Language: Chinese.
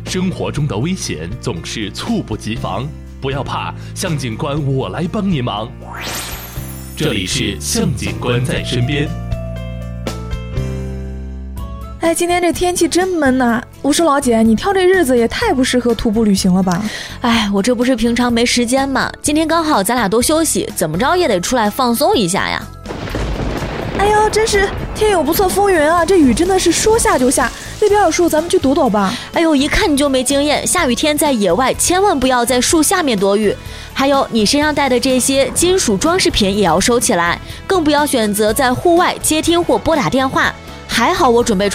生活中的危险总是猝不及防，不要怕，向警官我来帮你忙。这里是向警官在身边。 哎，今天这天气真闷呐！我说老姐，你挑这日子也太不适合徒步旅行了吧？ 哎，我这不是平常没时间吗？今天刚好咱俩都休息，怎么着也得出来放松一下呀。 哎呦，真是天有不测风云啊！这雨真的是说下就下。那边有树，咱们去躲躲吧。 哎呦，一看你就没经验，下雨天在野外千万不要在树下面躲雨。还有你身上带的这些金属装饰品也要收起来，更不要选择在户外接听或拨打电话。还好我准备